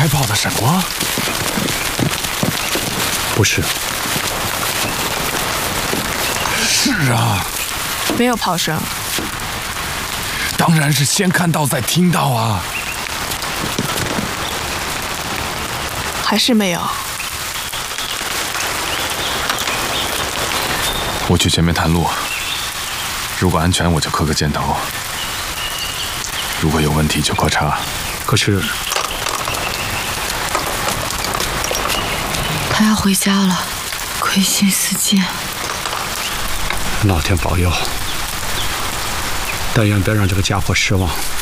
开炮的闪光？ 不是。 是啊。 没有炮声。 当然是先看到再听到啊。 还是没有。 我去前面探路，如果安全我就磕个箭头，如果有问题就磕叉。 可是他要回家了，亏心似箭。 老天保佑，但愿别让这个家伙失望。